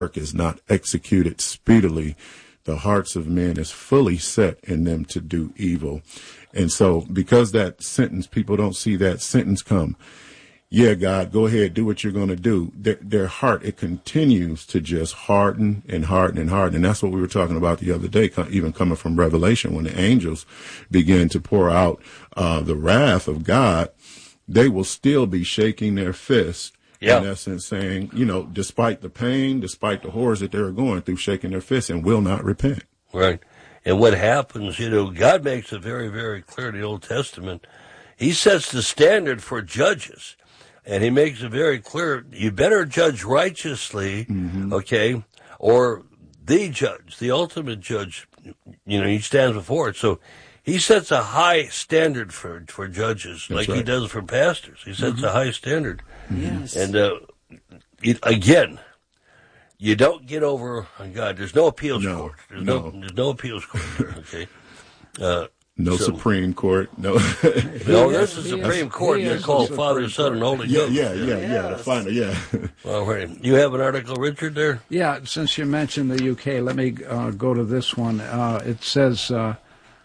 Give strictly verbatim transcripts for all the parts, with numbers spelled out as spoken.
work is not executed speedily, the hearts of men is fully set in them to do evil. And so because that sentence, people don't see that sentence come, yeah, God, go ahead, do what you're going to do. Their, their heart, it continues to just harden and harden and harden. And that's what we were talking about the other day, even coming from Revelation, when the angels begin to pour out uh, the wrath of God, they will still be shaking their fist. Yeah. In essence, saying, you know, despite the pain, despite the horrors that they're going through, shaking their fists and will not repent. Right. And what happens, you know, God makes it very, very clear in the Old Testament. He sets the standard for judges. And he makes it very clear, you better judge righteously, mm-hmm. okay, or the judge, the ultimate judge, you know, he stands before it. So he sets a high standard for, for judges, That's like right. he does for pastors. He sets mm-hmm. a high standard. Yes. And, uh, it, again, you don't get over on God. There's no appeals no, court. There's no. no, there's no appeals court there, okay? Uh, no so, Supreme Court. No. no, there's a Supreme is, Court. They're called Father, Son, and Holy yeah, Ghost. Yeah, yeah, yeah, yeah. Yes. The final, yeah. Well, right. You have an article, Richard, there? Yeah, since you mentioned the U K, let me uh, go to this one. Uh, it says, uh,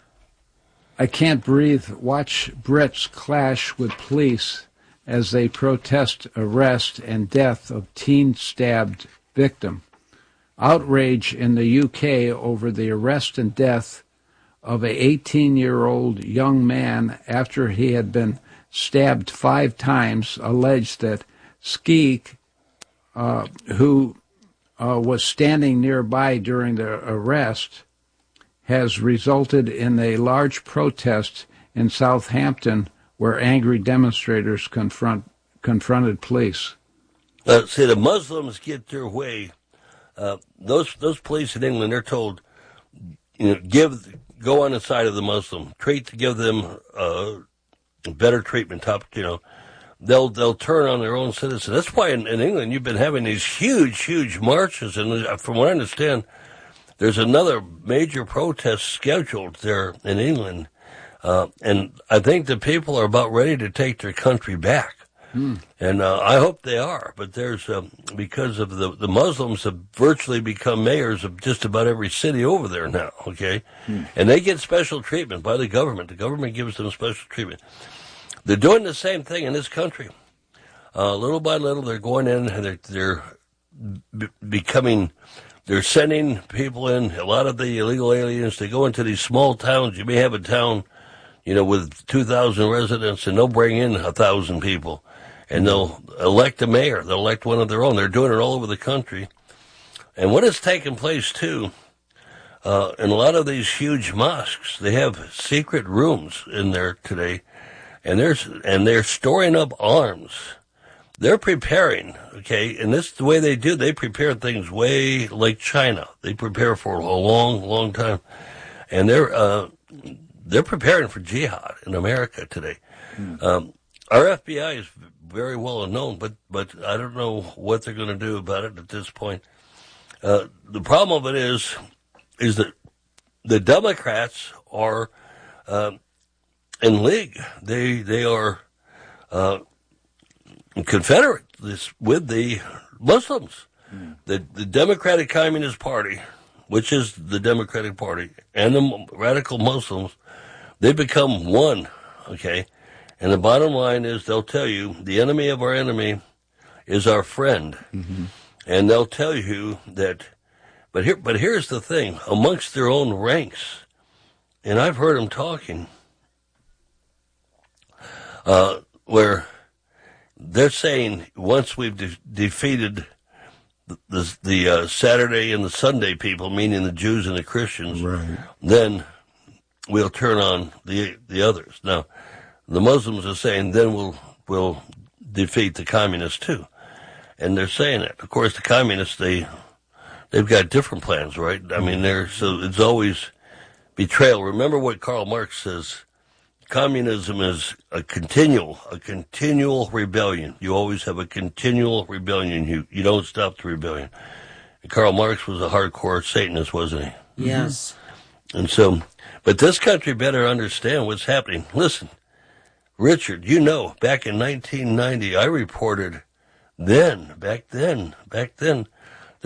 I can't breathe. Watch Brits clash with police as they protest arrest and death of teen stabbed victim. Outrage in the U K over the arrest and death of a eighteen-year-old young man after he had been stabbed five times, alleged that Skeek, uh, who uh, was standing nearby during the arrest, has resulted in a large protest in Southampton where angry demonstrators confront confronted police. Uh, see, the Muslims get their way. Uh, those those police in England, they're told, you know, give go on the side of the Muslim, treat to give them uh, better treatment. Top, you know, they'll they'll turn on their own citizens. That's why in, in England you've been having these huge, huge marches, and from what I understand, there's another major protest scheduled there in England. Uh, and I think the people are about ready to take their country back. Hmm. And uh, I hope they are. But there's, um, because of the, the Muslims have virtually become mayors of just about every city over there now, okay? Hmm. And they get special treatment by the government. The government gives them special treatment. They're doing the same thing in this country. Uh, little by little, they're going in and they're, they're b- becoming... They're sending people in, a lot of the illegal aliens, they go into these small towns. You may have a town, you know, with two thousand residents, and they'll bring in one thousand people. And they'll elect a mayor. They'll elect one of their own. They're doing it all over the country. And what has taken place, too, uh, in a lot of these huge mosques, they have secret rooms in there today, and they're, and they're storing up arms. They're preparing, okay, and this is the way they do. They prepare things way like China. They prepare for a long, long time, and they're uh, they're preparing for jihad in America today. Mm. Um, our F B I is very well known, but but I don't know what they're going to do about it at this point. Uh, the problem of it is is that the Democrats are uh, in league. They they are. Uh, Confederate this with the Muslims. Mm. The the Democratic Communist Party, which is the Democratic Party, and the radical Muslims, they become one, okay? And the bottom line is they'll tell you the enemy of our enemy is our friend. Mm-hmm. And they'll tell you that, but here, but here's the thing, amongst their own ranks, and I've heard them talking, uh, where they're saying once we've de- defeated the the, the uh, Saturday and the Sunday people, meaning the Jews and the Christians, right, then we'll turn on the the others. Now, the Muslims are saying then we'll we'll defeat the communists too, and they're saying it. Of course, the communists they they've got different plans, right? I mean, they're so it's always betrayal. Remember what Karl Marx says. Communism is a continual, a continual rebellion. You always have a continual rebellion. You you don't stop the rebellion. And Karl Marx was a hardcore Satanist, wasn't he? Yes. And so, but this country better understand what's happening. Listen, Richard, you know, back in nineteen ninety, I reported then, back then, back then,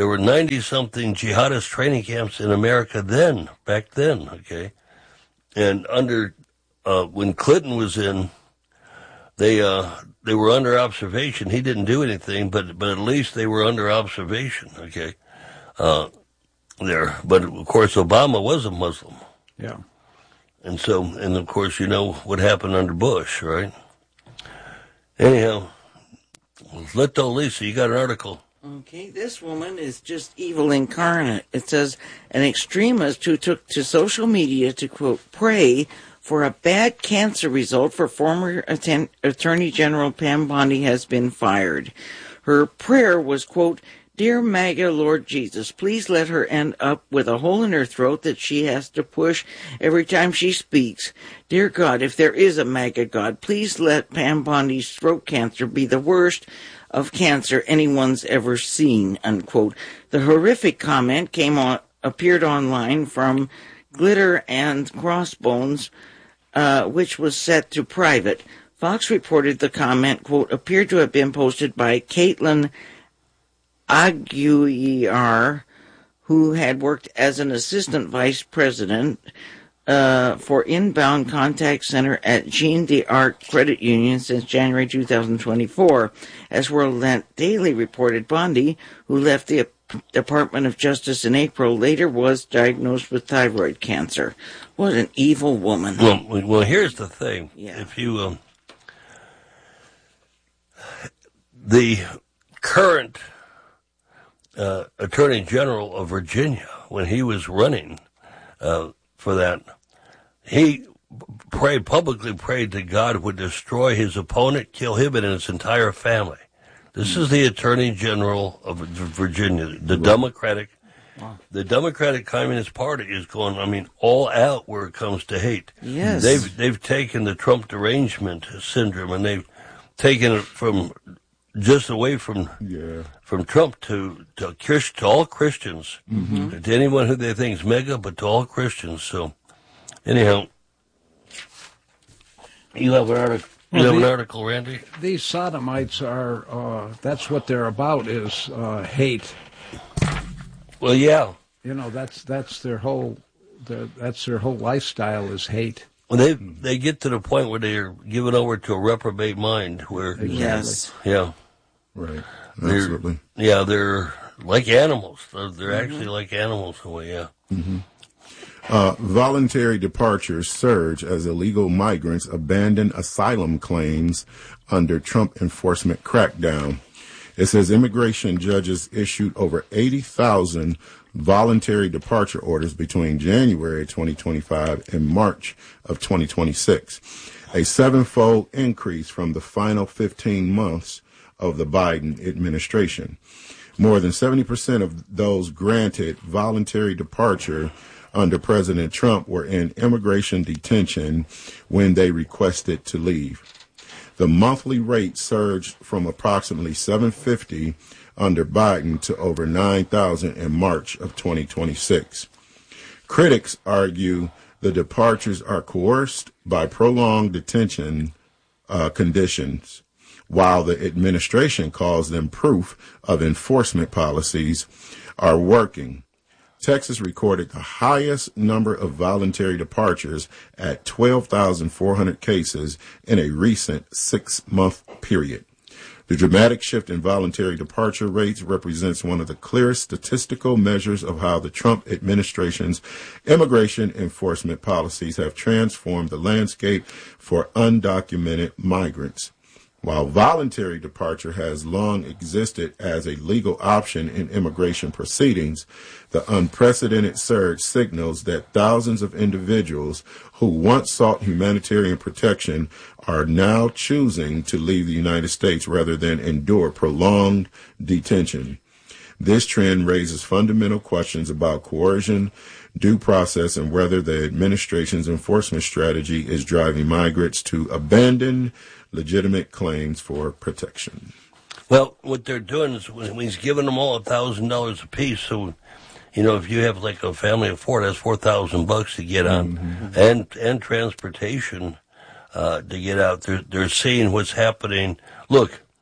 there were ninety-something jihadist training camps in America then, back then, okay? And under, uh, when Clinton was in, they uh, they were under observation. He didn't do anything, but but at least they were under observation, okay? Uh, there. But, of course, Obama was a Muslim. Yeah. And so, and of course, you know what happened under Bush, right? Anyhow, Leto Lisa, you got an article. Okay, this woman is just evil incarnate. It says, an extremist who took to social media to, quote, pray for a bad cancer result for former atten- Attorney General Pam Bondi has been fired. Her prayer was, quote, Dear MAGA Lord Jesus, please let her end up with a hole in her throat that she has to push every time she speaks. Dear God, if there is a MAGA God, please let Pam Bondi's throat cancer be the worst of cancer anyone's ever seen, unquote. The horrific comment came on, appeared online from Glitter and Crossbones, uh, which was set to private. Fox reported the comment, quote, appeared to have been posted by Caitlin Aguiar, who had worked as an assistant vice president uh, for Inbound Contact Center at Jean d'Arc Credit Union since January two thousand twenty-four. As World Daily reported, Bondi, who left the Department of Justice in April, later was diagnosed with thyroid cancer. What an evil woman. Well, well here's the thing. Yeah. If you, um, the current uh, Attorney General of Virginia, when he was running uh, for that, he prayed, publicly prayed that God would destroy his opponent, kill him and his entire family. This is the Attorney General of Virginia, the Democratic, wow. the Democratic Communist Party is going, I mean, all out where it comes to hate. Yes. They've, they've taken the Trump derangement syndrome and they've taken it from, just away from, yeah. from Trump to, to, Christ, to all Christians, mm-hmm. to anyone who they think is mega, but to all Christians. So, anyhow, you have an article. You have an article, Randy? These sodomites are, uh, that's what they're about, is uh, hate. Well, yeah. You know, that's that's their whole, their, that's their whole lifestyle is hate. Well, they they get to the point where they're given over to a reprobate mind, where Exactly. Yes. yeah, Right. They're- Absolutely. yeah, they're like animals. They're, they're mm-hmm. actually like animals in a way, yeah. Mm-hmm. Uh, voluntary departures surge as illegal migrants abandon asylum claims under Trump enforcement crackdown. It says immigration judges issued over eighty thousand voluntary departure orders between January twenty twenty-five and March of twenty twenty-six, a sevenfold increase from the final fifteen months of the Biden administration. More than seventy percent of those granted voluntary departure under President Trump were in immigration detention when they requested to leave. The monthly rate surged from approximately seven hundred fifty dollars under Biden to over nine thousand dollars in March of twenty twenty-six. Critics argue the departures are coerced by prolonged detention uh, conditions, while the administration calls them proof of enforcement policies are working. Texas recorded the highest number of voluntary departures at twelve thousand four hundred cases in a recent six-month period. The dramatic shift in voluntary departure rates represents one of the clearest statistical measures of how the Trump administration's immigration enforcement policies have transformed the landscape for undocumented migrants. While voluntary departure has long existed as a legal option in immigration proceedings, the unprecedented surge signals that thousands of individuals who once sought humanitarian protection are now choosing to leave the United States rather than endure prolonged detention. This trend raises fundamental questions about coercion, due process, and whether the administration's enforcement strategy is driving migrants to abandon legitimate claims for protection. Well, what they're doing is when he's giving them all a thousand dollars apiece. So, you know, if you have like a family of four, that's four thousand bucks to get on, mm-hmm. and and transportation uh, to get out. They're they're seeing what's happening. Look,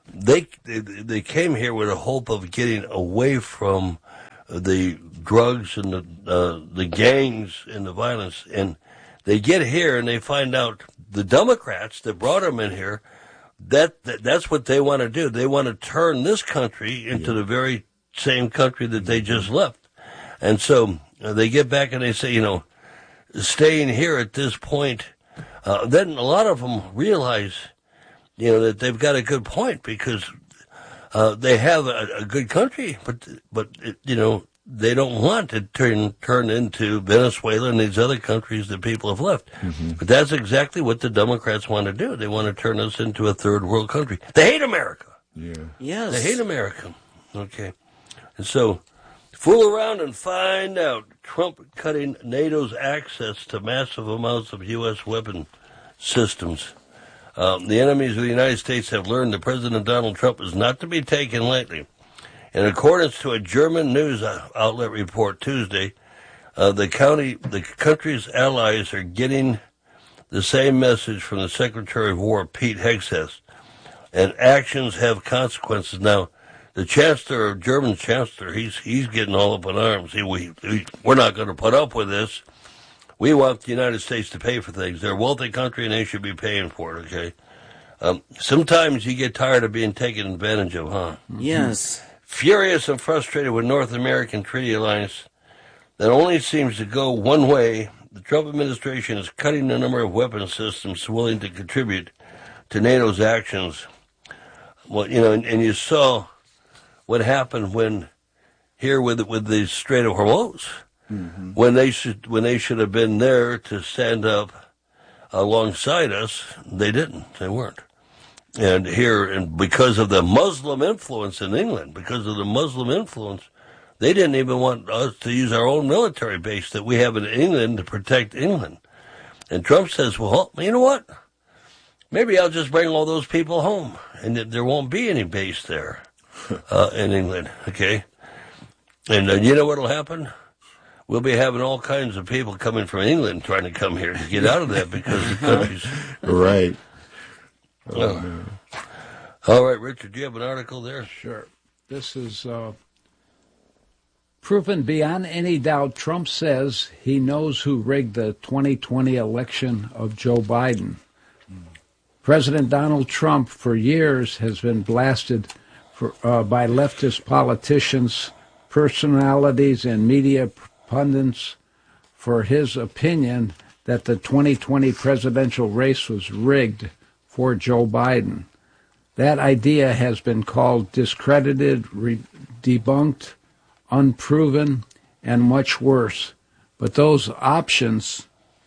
they, they they came here with a hope of getting away from the drugs and the uh, the gangs and the violence, and they get here and they find out the Democrats that brought them in here, that, that that's what they want to do. They want to turn this country into yeah. the very same country that they just left. And so uh, they get back and they say, you know, staying here at this point, uh, then a lot of them realize, you know, that they've got a good point, because uh, they have a, a good country, but, but it, you know, they don't want to turn turn into Venezuela and these other countries that people have left. Mm-hmm. But that's exactly what the Democrats want to do. They want to turn us into a third world country. They hate America. Yeah. Yes. They hate America. Okay. And so, fool around and find out. Trump cutting NATO's access to massive amounts of U S weapon systems. Um, the enemies of the United States have learned that President Donald Trump is not to be taken lightly. In accordance to a German news outlet report Tuesday, uh, the county, the country's allies are getting the same message from the Secretary of War, Pete Hegseth, and actions have consequences. Now, the Chancellor, German Chancellor, he's he's getting all up in arms. He, we, we, we're not going to put up with this. We want the United States to pay for things. They're a wealthy country, and they should be paying for it, okay? Um, sometimes you get tired of being taken advantage of, huh? Yes. Furious and frustrated with North American treaty alliance that only seems to go one way, the Trump administration is cutting the number of weapon systems willing to contribute to NATO's actions. Well, you know, and, and you saw what happened when here with with the Strait of Hormuz, mm-hmm. when they should when they should have been there to stand up alongside us, they didn't. They weren't. And here, and because of the Muslim influence in England, because of the Muslim influence, they didn't even want us to use our own military base that we have in England to protect England. And Trump says, well, you know what? Maybe I'll just bring all those people home, and there won't be any base there uh, in England, okay? And uh, you know what will happen? We'll be having all kinds of people coming from England trying to come here to get out of that because the country's... Right. Oh, oh. no. All right, Richard, do you have an article there? Sure. This is uh, proven beyond any doubt. Trump says he knows who rigged the twenty twenty election of Joe Biden. Mm. President Donald Trump, for years, has been blasted for, uh, by leftist politicians, personalities, and media pundits for his opinion that the twenty twenty presidential race was rigged for Joe Biden. That idea has been called discredited, re- debunked, unproven, and much worse. But those options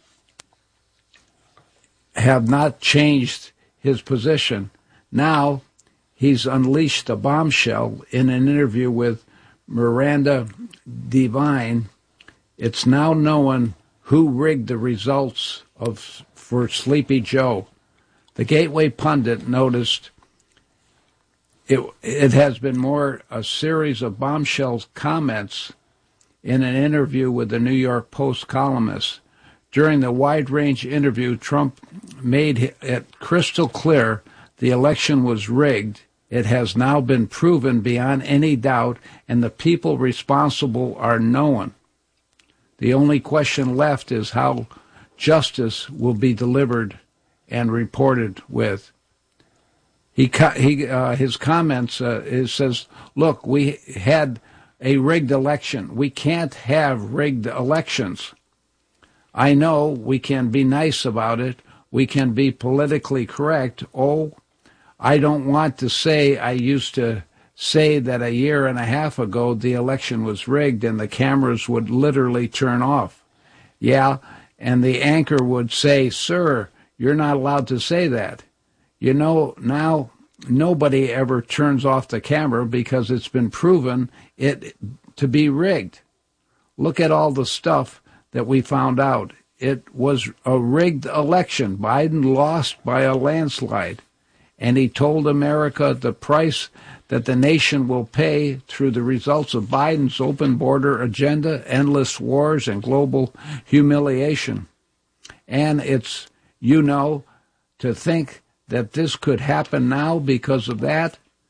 have not changed his position. Now, he's unleashed a bombshell in an interview with Miranda Devine. It's now known who rigged the results of for Sleepy Joe. The Gateway pundit noticed it, it has been more a series of bombshell comments in an interview with the New York Post columnist. During the wide-range interview, Trump made it crystal clear the election was rigged. It has now been proven beyond any doubt, and the people responsible are known. The only question left is how justice will be delivered and reported with. He, he uh, his comments, uh, it says, look, we had a rigged election. We can't have rigged elections. I know we can be nice about it. We can be politically correct. Oh, I don't want to say I used to say that a year and a half ago the election was rigged and the cameras would literally turn off. Yeah, and the anchor would say, sir, you're not allowed to say that. You know, now nobody ever turns off the camera because it's been proven it to be rigged. Look at all the stuff that we found out. It was a rigged election. Biden lost by a landslide. And he told America the price that the nation will pay through the results of Biden's open border agenda, endless wars, and global humiliation. And it's, you know, to think that this could happen now because of that,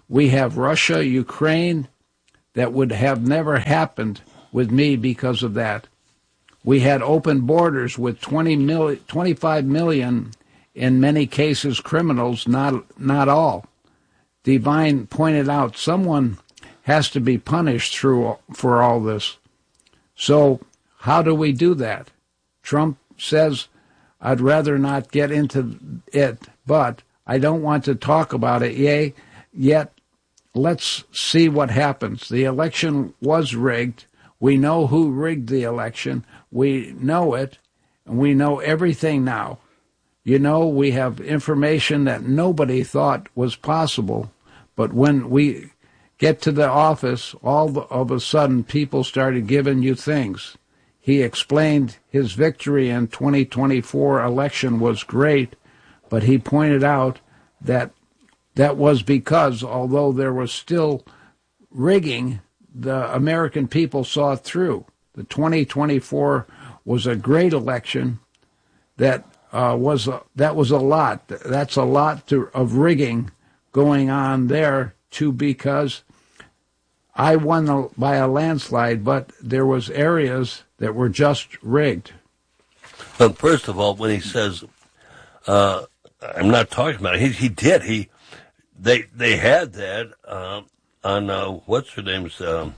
We have Russia, Ukraine, that would have never happened with me because of that. We had open borders with twenty million, twenty-five million, in many cases, criminals, not not all. Devine pointed out someone has to be punished through for all this. So how do we do that? Trump says, I'd rather not get into it, but I don't want to talk about it yet. Yet, let's see what happens. The election was rigged. We know who rigged the election. We know it, and we know everything now. You know, we have information that nobody thought was possible, but when we get to the office, all of a sudden people started giving you things. He explained his victory in twenty twenty-four election was great, but he pointed out that that was because, although there was still rigging, the American people saw it through. The twenty twenty-four was a great election. That uh, was a, that was a lot. That's a lot to, of rigging going on there, too, because I won by a landslide, but there was areas that were just rigged. Well, first of all, when he says, uh, "I'm not talking about it," he he did. He they they had that uh, on uh, what's her name's um,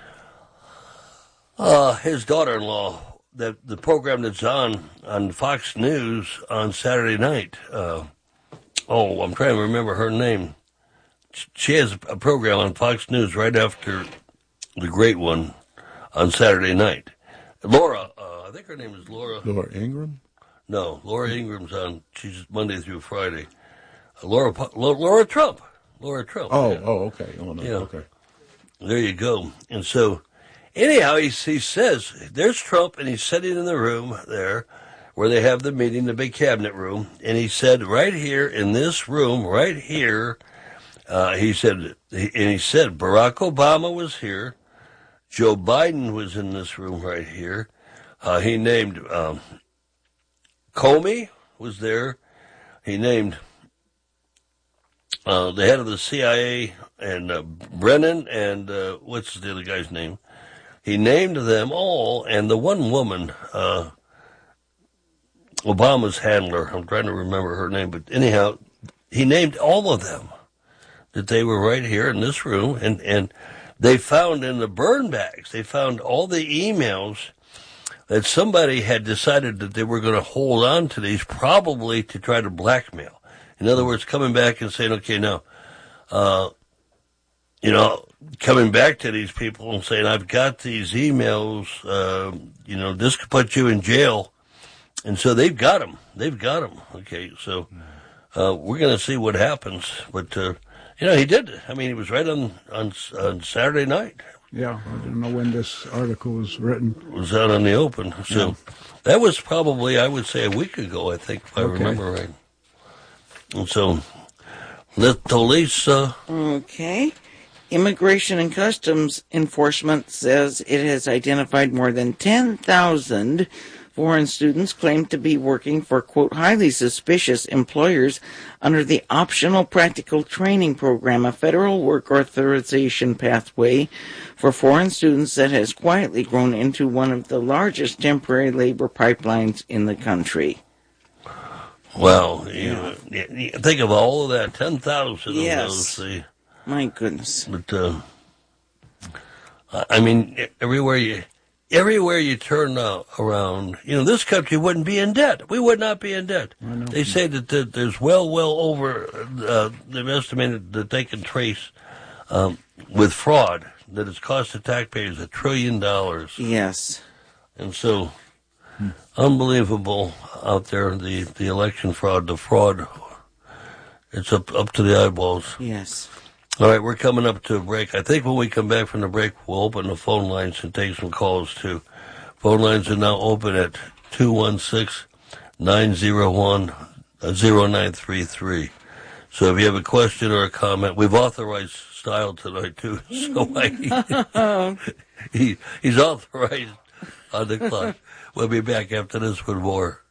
uh, his daughter-in-law. That the program that's on on Fox News on Saturday night. Uh, oh, I'm trying to remember her name. She has a program on Fox News right after the great one on Saturday night. Laura, uh, I think her name is Laura. Laura Ingraham? No, Laura Ingram's on. She's Monday through Friday. Uh, Laura, Laura Trump. Laura Trump. Oh, yeah. oh, okay. Oh, no, yeah. okay. There you go. And so, anyhow, he, he says, there's Trump, and he's sitting in the room there where they have the meeting, the big cabinet room, and he said, right here in this room, right here, uh, he said, and he said, Barack Obama was here, Joe Biden was in this room right here, uh, he named um, Comey was there, he named uh, the head of the C I A, and uh, Brennan, and uh, what's the other guy's name? He named them all, and the one woman, uh, Obama's handler, I'm trying to remember her name, but anyhow, he named all of them, that they were right here in this room, and, and they found in the burn bags, they found all the emails that somebody had decided that they were going to hold on to these, probably to try to blackmail. In other words, coming back and saying, okay, now, uh, you know, coming back to these people and saying, I've got these emails, uh, you know, this could put you in jail. And so they've got them. They've got them. Okay, so uh, we're going to see what happens. But, uh, you know, he did. I mean, he was right on, on, on Saturday night. Yeah, I don't know when this article was written. It was out on the open. So yeah. That was probably, I would say, a week ago, I think, if I okay. remember right. And so, let the Lisa. Okay. Immigration and Customs Enforcement says it has identified more than ten thousand foreign students claimed to be working for, quote, highly suspicious employers under the Optional Practical Training Program, a federal work authorization pathway for foreign students that has quietly grown into one of the largest temporary labor pipelines in the country. Wow. You, you think of all of that, ten thousand yes. of those. See. My goodness. But, uh, I mean, everywhere you, everywhere you turn uh, around, you know, this country wouldn't be in debt. We would not be in debt. They say that, that there's well, well over, uh, they've estimated that they can trace, um, with fraud, that it's cost the taxpayers a trillion dollars. Yes. And so, hmm. unbelievable out there, the, the election fraud, the fraud, it's up, up to the eyeballs. Yes. All right, we're coming up to a break. I think when we come back from the break, we'll open the phone lines and take some calls, too. Phone lines are now open at two one six, nine zero one, zero nine three three. So if you have a question or a comment, we've authorized Style tonight, too. So I, he, he's authorized on the clock. We'll be back after this with more.